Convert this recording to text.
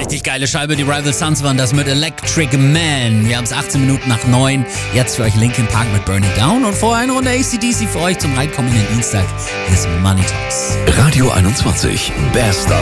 Richtig geile Scheibe, die Rival Sons waren das mit Electric Man. Wir haben es 18 Minuten nach 9. Jetzt für euch Linkin Park mit Burn It Down und vorher eine Runde AC/DC für euch zum reinkommenden Dienstag. Hier ist Money Talks. Radio 21, bester